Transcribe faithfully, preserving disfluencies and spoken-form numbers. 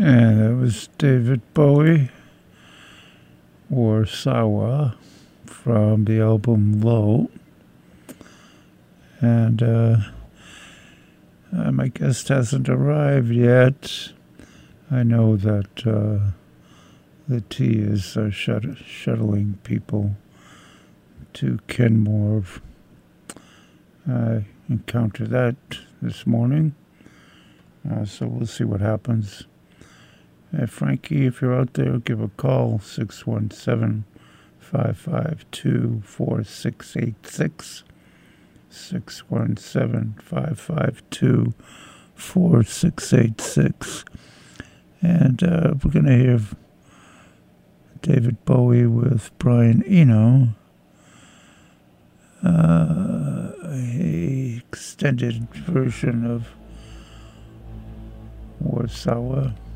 And that was David Bowie, Warsaw, from the album Low. And uh, uh, my guest hasn't arrived yet. I know that uh, the T is uh, shut- shuttling people to Kenmore. I encountered that this morning, uh, so we'll see what happens. Hey, Frankie, if you're out there, give a call, six one seven, five five two, four six eight six, six one seven, five five two, four six eight six. And uh, we're going to hear David Bowie with Brian Eno, uh, a extended version of Warsaw.